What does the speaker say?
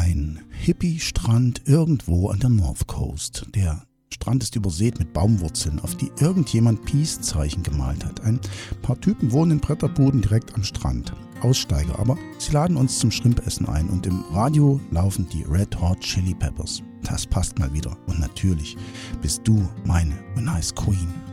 Ein Hippie-Strand irgendwo an der North Coast. Der Strand ist übersät mit Baumwurzeln, auf die irgendjemand Peace-Zeichen gemalt hat. Ein paar Typen wohnen in Bretterbuden direkt am Strand. Aussteiger, aber sie laden uns zum Schrimpessen ein und im Radio laufen die Red Hot Chili Peppers. Das passt mal wieder. Und natürlich bist du meine Nice Queen.